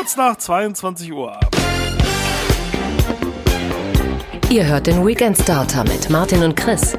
kurz nach 22 Uhr. Ihr hört den Weekend Starter mit Martin und Chris.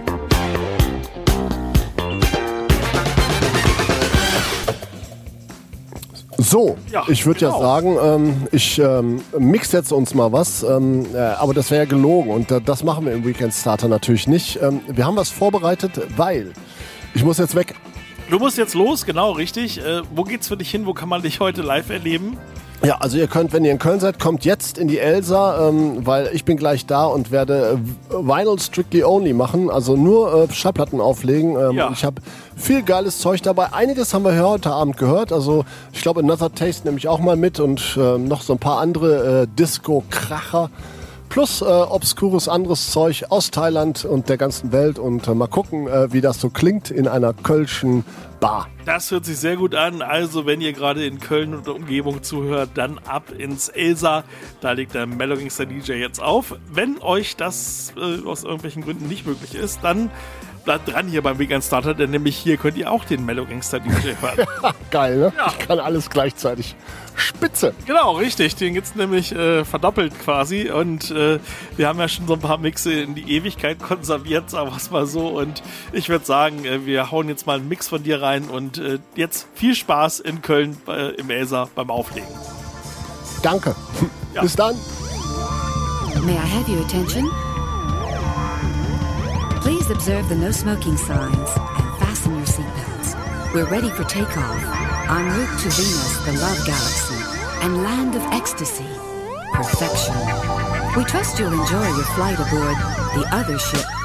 So, Ja, ich würde genau. ja sagen, ich mix jetzt uns mal was, aber das wäre ja gelogen und das machen wir im Weekend Starter natürlich nicht. Wir haben was vorbereitet, weil ich muss jetzt weg. Du musst jetzt los, genau, richtig. Wo geht's für dich hin? Wo kann man dich heute live erleben? Ja, also ihr könnt, wenn ihr in Köln seid, kommt jetzt in die Elsa, weil ich bin gleich da und werde Vinyl Strictly Only machen, also nur Schallplatten auflegen. Ja. Ich habe viel geiles Zeug dabei. Einiges haben wir heute Abend gehört, also ich glaube Another Taste nehme ich auch mal mit und noch so ein paar andere Disco-Kracher. Plus obskures anderes Zeug aus Thailand und der ganzen Welt und mal gucken, wie das so klingt in einer kölschen Bar. Das hört sich sehr gut an. Also, wenn ihr gerade in Köln und der Umgebung zuhört, dann ab ins Elsa. Da legt der Mellow Gangster DJ jetzt auf. Wenn euch das aus irgendwelchen Gründen nicht möglich ist, dann bleibt dran hier beim Weekend Starter, denn nämlich hier könnt ihr auch den Mellow Gangster DJ hören. Geil, ne? Ja. Ich kann alles gleichzeitig. Spitze. Genau, richtig. Den gibt's nämlich verdoppelt quasi. Und wir haben ja schon so ein paar Mixe in die Ewigkeit konserviert, sagen wir es mal so. Und ich würde sagen, wir hauen jetzt mal einen Mix von dir rein. Und jetzt viel Spaß in Köln im Elsa beim Auflegen. Danke. Ja. Bis dann. May I have your attention? Please observe the no smoking signs and fasten your seatbelts. We're ready for takeoff. En route to Venus, the love galaxy, and land of ecstasy, perfection. We trust you'll enjoy your flight aboard the other ship,